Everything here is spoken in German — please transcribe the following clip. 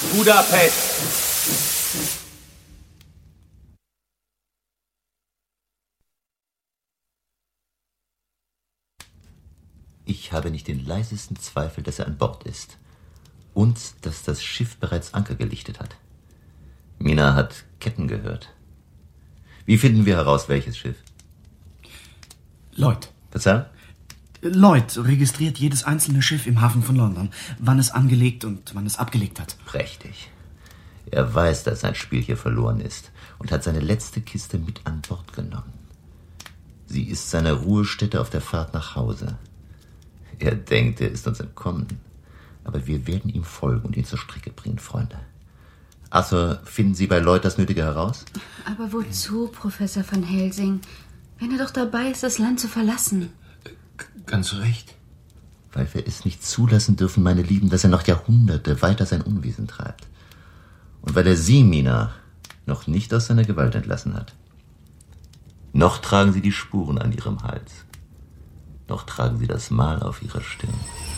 Budapest. Ich habe nicht den leisesten Zweifel, dass er an Bord ist. Und dass das Schiff bereits Anker gelichtet hat. Mina hat Ketten gehört. Wie finden wir heraus, welches Schiff? Lloyd. Verzeihung? Lloyd registriert jedes einzelne Schiff im Hafen von London, wann es angelegt und wann es abgelegt hat. Prächtig. Er weiß, dass sein Spiel hier verloren ist und hat seine letzte Kiste mit an Bord genommen. Sie ist seine Ruhestätte auf der Fahrt nach Hause. Er denkt, er ist uns entkommen. Aber wir werden ihm folgen und ihn zur Strecke bringen, Freunde. Arthur, finden Sie bei Lloyd das Nötige heraus? Aber wozu, Professor van Helsing? Wenn er doch dabei ist, das Land zu verlassen. Ganz recht. Weil wir es nicht zulassen dürfen, meine Lieben, dass er noch Jahrhunderte weiter sein Unwesen treibt. Und weil er Sie, Mina, noch nicht aus seiner Gewalt entlassen hat. Noch tragen Sie die Spuren an Ihrem Hals. Noch tragen Sie das Mal auf Ihrer Stirn.